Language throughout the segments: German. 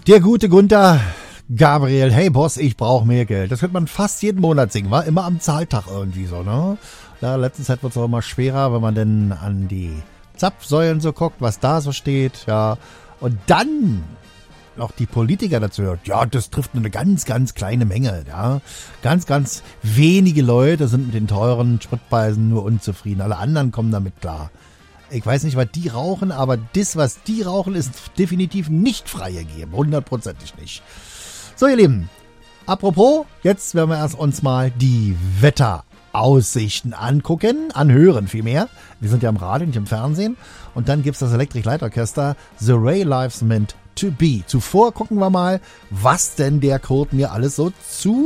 Der gute Gunther Gabriel, hey Boss, ich brauche mehr Geld. Das hört man fast jeden Monat singen, war immer am Zahltag irgendwie so, ne? Ja, letzte Zeit wird es auch immer schwerer, wenn man denn an die Zapfsäulen so guckt, was da so steht, ja. Und dann noch die Politiker dazu hört, ja, das trifft nur eine ganz, ganz kleine Menge, ja. Ganz, ganz wenige Leute sind mit den teuren Spritpreisen nur unzufrieden. Alle anderen kommen damit klar. Ich weiß nicht, was die rauchen, aber das, was die rauchen, ist definitiv nicht freigegeben. 100%ig nicht. So, ihr Lieben, apropos, jetzt werden wir erst uns mal die Wetteraussichten anhören vielmehr. Wir sind ja im Radio, nicht im Fernsehen. Und dann gibt's das Electric Light Orchester The Ray Lives Meant to Be. Zuvor gucken wir mal, was denn der Kurt mir alles so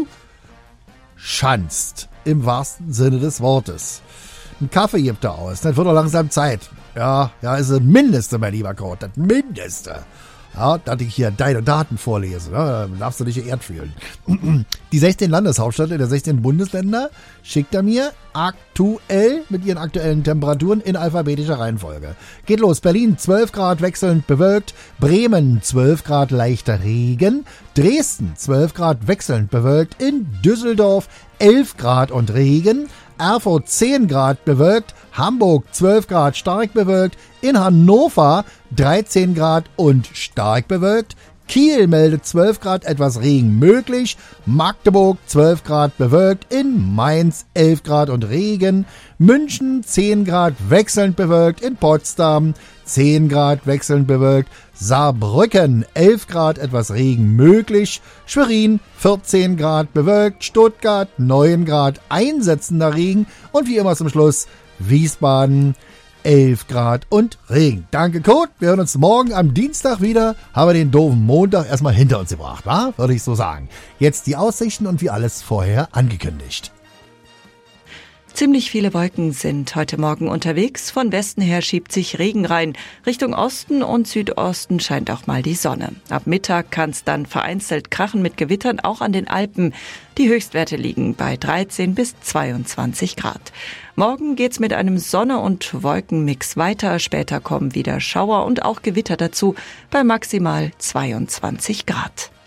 zuschanzt. Im wahrsten Sinne des Wortes. Ein Kaffee gibt er aus. Das wird doch langsam Zeit. Ja, ist das Mindeste, mein lieber Kurt. Das Mindeste. Ja, dass ich hier deine Daten vorlese. Ja, da darfst du dich geehrt fühlen. Die 16 Landeshauptstädte der 16 Bundesländer schickt er mir aktuell mit ihren aktuellen Temperaturen in alphabetischer Reihenfolge. Geht los. Berlin 12 Grad wechselnd bewölkt. Bremen 12 Grad leichter Regen. Dresden 12 Grad wechselnd bewölkt. In Düsseldorf 11 Grad und Regen. Erfurt 10 Grad bewölkt, Hamburg 12 Grad stark bewölkt, in Hannover 13 Grad und stark bewölkt, Kiel meldet 12 Grad etwas Regen möglich, Magdeburg 12 Grad bewölkt, in Mainz 11 Grad und Regen, München 10 Grad wechselnd bewölkt, in Potsdam 10 Grad wechselnd bewölkt, Saarbrücken 11 Grad etwas Regen möglich, Schwerin 14 Grad bewölkt, Stuttgart 9 Grad einsetzender Regen und wie immer zum Schluss Wiesbaden 11 Grad und Regen. Danke, Kurt. Wir hören uns morgen am Dienstag wieder. Haben wir den doofen Montag erstmal hinter uns gebracht, wa? Würde ich so sagen. Jetzt die Aussichten und wie alles vorher angekündigt. Ziemlich viele Wolken sind heute Morgen unterwegs. Von Westen her schiebt sich Regen rein. Richtung Osten und Südosten scheint auch mal die Sonne. Ab Mittag kann es dann vereinzelt krachen mit Gewittern, auch an den Alpen. Die Höchstwerte liegen bei 13 bis 22 Grad. Morgen geht's mit einem Sonne- und Wolkenmix weiter. Später kommen wieder Schauer und auch Gewitter dazu bei maximal 22 Grad.